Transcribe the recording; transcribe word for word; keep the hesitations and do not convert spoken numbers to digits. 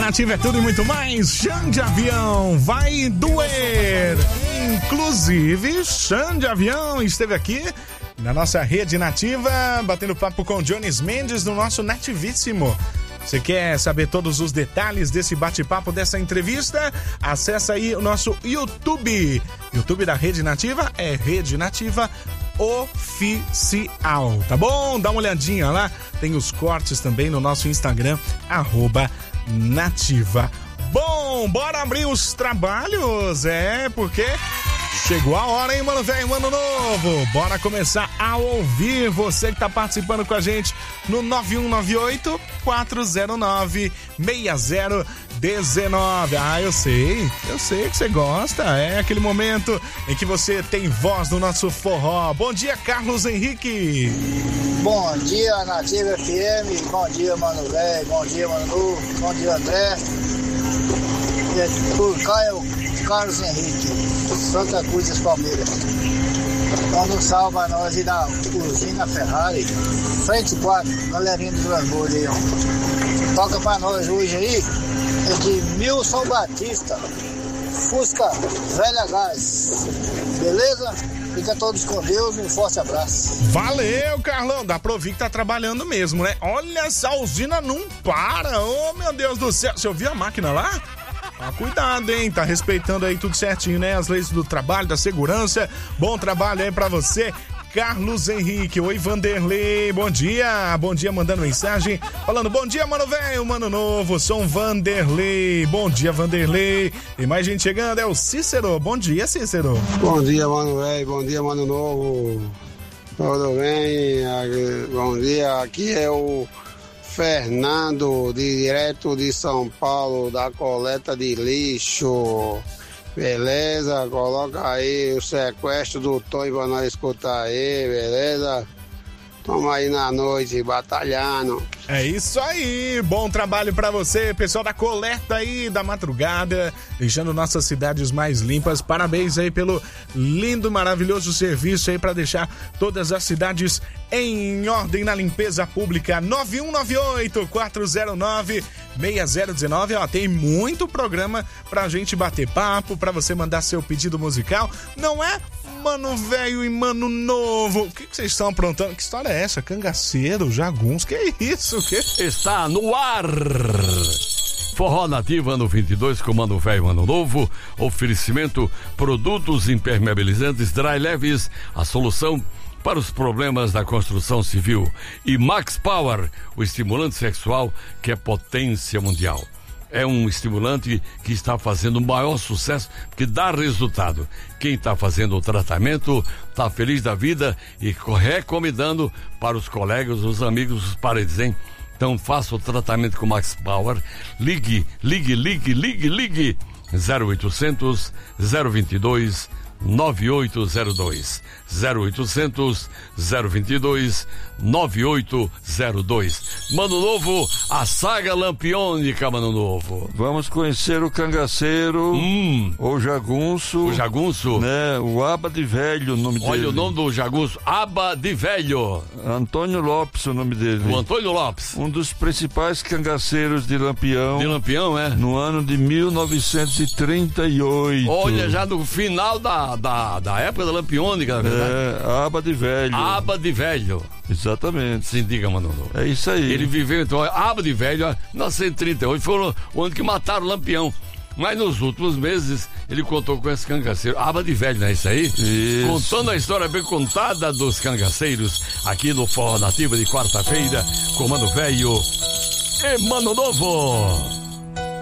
Nativa é tudo e muito mais. Xande Avião vai doer. Inclusive, Xande Avião esteve aqui na nossa rede nativa, batendo papo com Jones Mendes no nosso Nativíssimo. Você quer saber todos os detalhes desse bate-papo, dessa entrevista? Acesse aí o nosso YouTube. YouTube da Rede Nativa é Rede Nativa Oficial, tá bom? Dá uma olhadinha lá. Tem os cortes também no nosso Instagram, arroba Nativa. Bom, bora abrir os trabalhos, é, porque chegou a hora, hein, mano velho, mano novo. Bora começar a ouvir você que tá participando com a gente no nove um nove oito, quatro zero nove, seis zero um nove. Ah, eu sei, eu sei que você gosta. É aquele momento em que você tem voz no nosso forró. Bom dia, Carlos Henrique. Bom dia, Nativa F M. Bom dia, mano velho. Bom dia, mano novo. Bom dia, André. Por cá é o Carlos Henrique, Santa Cruz das Palmeiras. Manda um salve a nós e da usina Ferrari, frente quatro, galerinha do transbordo aí, ó. Toca pra nós hoje aí, é de Milson Batista, Fusca Velha Gás. Beleza? Fica todos com Deus, um forte abraço. Valeu, Carlão. Dá pra ouvir que tá trabalhando mesmo, né? Olha, essa usina não para. Oh, meu Deus do céu. Você ouviu a máquina lá? Ah, cuidado, hein? Tá respeitando aí tudo certinho, né? As leis do trabalho, da segurança. Bom trabalho aí pra você, Carlos Henrique. Oi, Vanderlei. Bom dia. Bom dia, mandando mensagem. Falando, bom dia, mano velho, mano novo. Sou um Vanderlei. Bom dia, Vanderlei. Tem mais gente chegando. É o Cícero. Bom dia, Cícero. Bom dia, mano velho. Bom dia, mano novo. Tudo bem? Bom dia. Aqui é o Fernando, direto de São Paulo, da coleta de lixo. Beleza? Coloca aí o sequestro do Tonho pra nós escutar aí, beleza? Toma aí na noite, batalhando. É isso aí, bom trabalho pra você, pessoal da coleta aí da madrugada, deixando nossas cidades mais limpas. Parabéns aí pelo lindo, maravilhoso serviço aí pra deixar todas as cidades em ordem na limpeza pública. Nove um nove oito, quatro zero nove, seis zero um nove. Ó, tem muito programa pra gente bater papo, pra você mandar seu pedido musical. Não é, mano velho e mano novo? O que vocês estão aprontando? Que história é essa? Cangaceiro, jagunço, que é isso? Que? Está no ar Forró Nativa ano vinte e dois, comando velho, ano novo. Oferecimento, produtos impermeabilizantes Dry Leves, a solução para os problemas da construção civil. E Max Power, o estimulante sexual que é potência mundial. É um estimulante que está fazendo o maior sucesso, que dá resultado. Quem está fazendo o tratamento está feliz da vida e recomendando para os colegas, os amigos, os parentes, hein? Então faça o tratamento com Max Power. Ligue, ligue, ligue, ligue, ligue. zero oitocentos, zero vinte e dois, nove oito zero dois. zero oitocentos, zero vinte e dois, nove oito zero dois. Mano Novo, a saga lampiônica, Mano Novo. Vamos conhecer o cangaceiro, hum. ou jagunço. O jagunço? Né? O Aba de Velho, o nome Olha dele. Olha o nome do jagunço, Aba de Velho. Antônio Lopes, o nome dele. O Antônio Lopes. Um dos principais cangaceiros de Lampião. De Lampião, é? No ano de mil novecentos e trinta e oito. Olha, já no final da, da, da época da lampiônica, na verdade. É, Aba de Velho. Aba de Velho. Exatamente. Sim, diga, mano. É isso aí. Ele viveu, então, Aba de Velho, mil novecentos e trinta e oito, foi o ano que mataram o Lampião. Mas nos últimos meses, ele contou com esse cangaceiro. Aba de Velho, não é isso aí? Isso. Contando a história bem contada dos cangaceiros, aqui no Forró Nativa de quarta-feira, com Mano Velho e Mano Novo.